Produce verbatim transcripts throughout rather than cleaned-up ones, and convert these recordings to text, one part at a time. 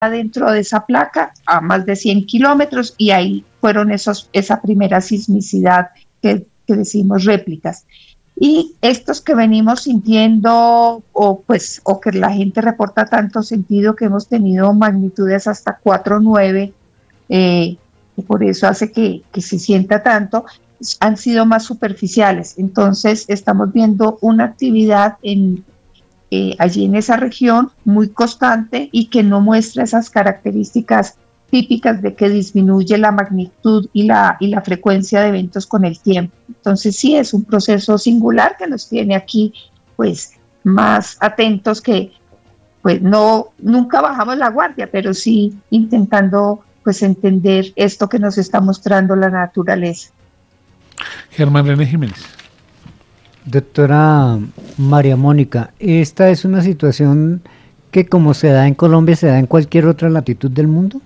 dentro de esa placa a más de cien kilómetros y ahí fueron esos, esa primera sismicidad que, que decimos réplicas. Y estos que venimos sintiendo o pues o que la gente reporta tanto sentido que hemos tenido magnitudes hasta cuatro punto nueve, eh, y por eso hace que, que se sienta tanto, han sido más superficiales. Entonces estamos viendo una actividad en, eh, allí en esa región muy constante y que no muestra esas características típicas de que disminuye la magnitud y la, y la frecuencia de eventos con el tiempo. Entonces sí es un proceso singular que nos tiene aquí pues más atentos, que pues no, nunca bajamos la guardia, pero sí intentando pues entender esto que nos está mostrando la naturaleza. Germán René Jiménez. Doctora María Mónica, ¿esta es una situación que como se da en Colombia, se da en cualquier otra latitud del mundo?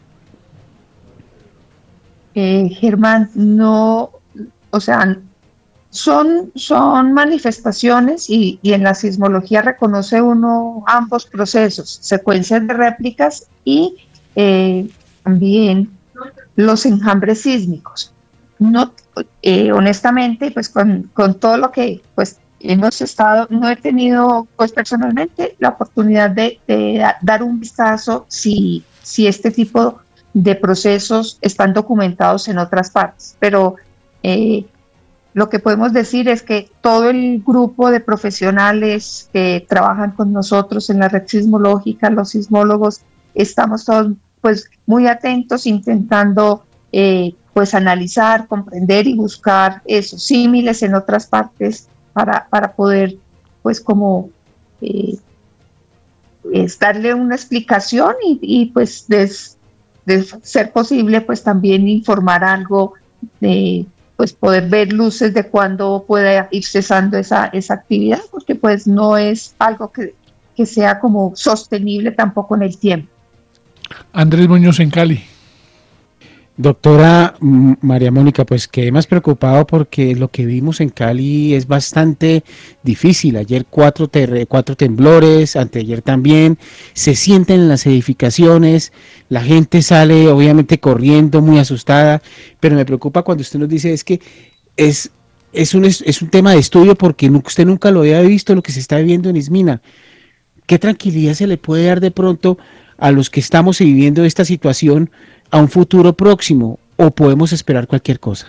Eh, Germán, no, o sea, son, son manifestaciones y, y en la sismología reconoce uno ambos procesos, secuencias de réplicas y eh, también los enjambres sísmicos. No, eh, honestamente, pues con, con todo lo que pues hemos estado, no he tenido pues personalmente la oportunidad de, de dar un vistazo si, si este tipo de procesos están documentados en otras partes, pero eh, lo que podemos decir es que todo el grupo de profesionales que trabajan con nosotros en la red sismológica, los sismólogos, estamos todos pues muy atentos intentando eh, pues analizar, comprender y buscar esos símiles en otras partes para, para poder pues como eh, es darle una explicación y, y pues des, de ser posible, pues también informar algo, de pues poder ver luces de cuándo pueda ir cesando esa, esa actividad, porque pues no es algo que, que sea como sostenible tampoco en el tiempo. Andrés Muñoz en Cali. Doctora María Mónica, pues quedé más preocupado porque lo que vimos en Cali es bastante difícil. Ayer cuatro, ter- cuatro temblores, anteayer también, se sienten en las edificaciones, la gente sale obviamente corriendo, muy asustada, pero me preocupa cuando usted nos dice es que es, es, un, es un tema de estudio porque usted nunca lo había visto, lo que se está viviendo en Ismina. ¿Qué tranquilidad se le puede dar de pronto a los que estamos viviendo esta situación a un futuro próximo, o podemos esperar cualquier cosa?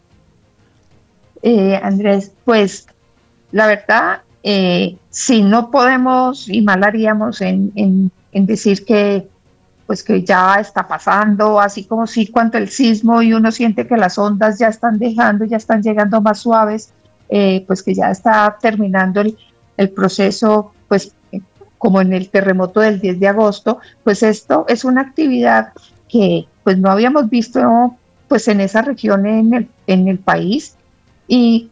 Eh, Andrés, pues la verdad, eh, si no podemos y mal haríamos en, en, en decir que pues que ya está pasando, así como si cuando el sismo y uno siente que las ondas ya están dejando, ya están llegando más suaves, eh, pues que ya está terminando el, el proceso, pues como en el terremoto del diez de agosto, pues esto es una actividad que pues no habíamos visto, ¿no?, pues en esa región en el, en el país, y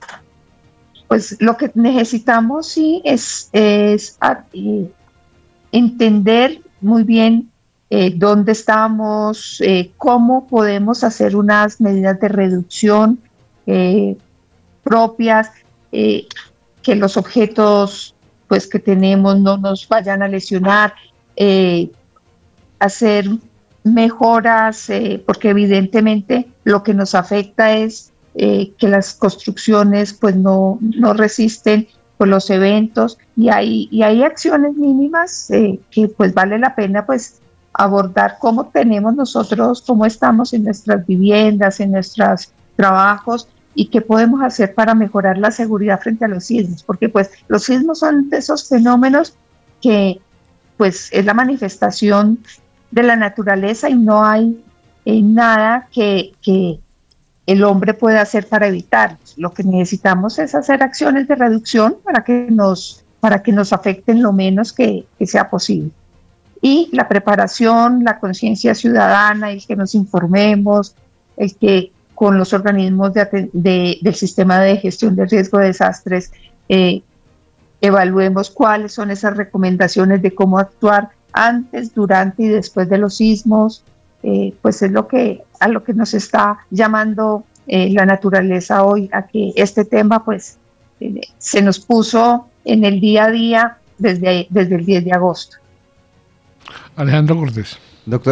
pues lo que necesitamos sí es, es a, eh, entender muy bien eh, dónde estamos, eh, cómo podemos hacer unas medidas de reducción eh, propias, eh, que los objetos pues que tenemos no nos vayan a lesionar, eh, hacer mejoras, eh, porque evidentemente lo que nos afecta es eh, que las construcciones pues no, no resisten por los eventos, y hay, y hay acciones mínimas eh, que pues vale la pena pues abordar cómo tenemos nosotros, cómo estamos en nuestras viviendas, en nuestros trabajos, y qué podemos hacer para mejorar la seguridad frente a los sismos, porque pues los sismos son de esos fenómenos que pues es la manifestación de la naturaleza y no hay eh, nada que, que el hombre pueda hacer para evitarlos. Lo que necesitamos es hacer acciones de reducción para que nos, para que nos afecten lo menos que, que sea posible. Y la preparación, la conciencia ciudadana, el que nos informemos, el que con los organismos de, de, del sistema de gestión de riesgo de desastres eh, evaluemos cuáles son esas recomendaciones de cómo actuar antes, durante y después de los sismos, eh, pues es lo que, a lo que nos está llamando eh, la naturaleza hoy, a que este tema pues eh, se nos puso en el día a día desde, desde el diez de agosto. Alejandro Cortés. Doctor